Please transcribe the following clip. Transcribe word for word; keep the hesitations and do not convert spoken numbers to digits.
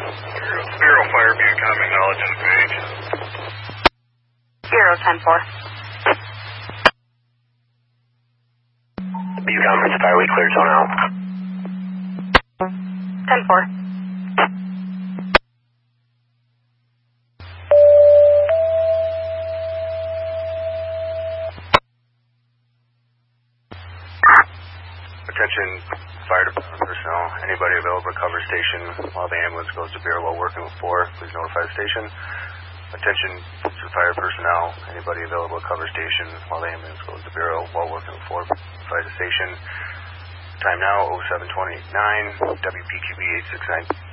Bureau Fire Bucom, acknowledging the page. Bureau ten four. Bucom, it's fire, we cleared zone out. ten four. Attention, fire department personnel. Anybody available to cover station while the ambulance goes to Bureau while working with four, please notify the station. Attention to fire personnel. Anybody available to cover station while the ambulance goes to Bureau while working with four, notify the station. Time now oh seven twenty-nine, W P Q B eight six nine.